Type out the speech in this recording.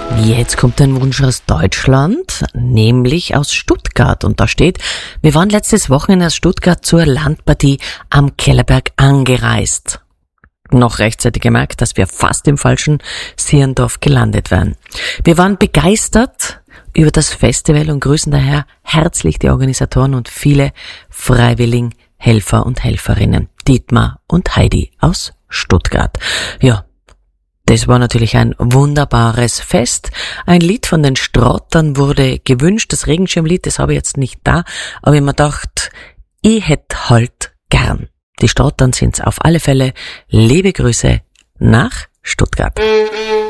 Jetzt kommt ein Wunsch aus Deutschland, nämlich aus Stuttgart. Und da steht, wir waren letztes Wochenende aus Stuttgart zur Landpartie am Kellerberg angereist. Noch rechtzeitig gemerkt, dass wir fast im falschen Sierndorf gelandet wären. Wir waren begeistert über das Festival und grüßen daher herzlich die Organisatoren und viele freiwilligen Helfer und Helferinnen. Dietmar und Heidi aus Stuttgart. Ja, das war natürlich ein wunderbares Fest. Ein Lied von den Strottern wurde gewünscht, das Regenschirmlied, das habe ich jetzt nicht da, aber ich mir gedacht, ich hätte halt gern. Die Strottern sind's auf alle Fälle. Liebe Grüße nach Stuttgart.